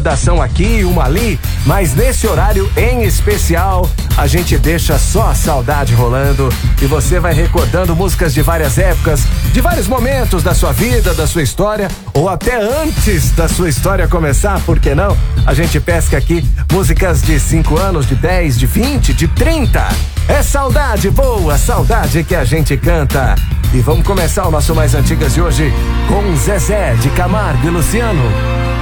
recordação aqui, uma ali, mas nesse horário em especial, a gente deixa só a saudade rolando e você vai recordando músicas de várias épocas, de vários momentos da sua vida, da sua história, ou até antes da sua história começar, por que não? A gente pesca aqui músicas de 5 anos, de 10, de 20, de 30. É saudade boa, saudade que a gente canta. E vamos começar o nosso Mais Antigas de hoje com Zezé de Camargo e Luciano.